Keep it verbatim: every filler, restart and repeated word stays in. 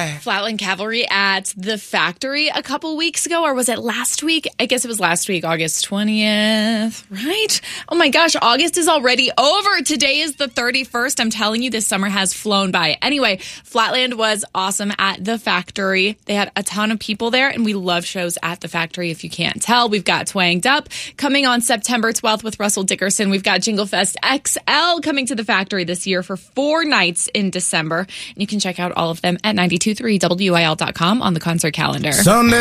right. Flatland Cavalry at the Factory a couple weeks ago, or was it last week? I guess it was last week, August twentieth, right? Oh my gosh, August is already over. Today is the thirty-first. I'm telling you, this summer has flown by. Anyway, Flatland was awesome at the Factory. They had a ton of people there, and we love shows at the Factory. If you can't tell, we've got Twanged Up coming on September twelfth with Russell Dickerson. We've got Jingle Fest X L coming to the Factory this year for four nights in December. And you can check out all of them at nine two three W I L dot com on the concert calendar. Sunday.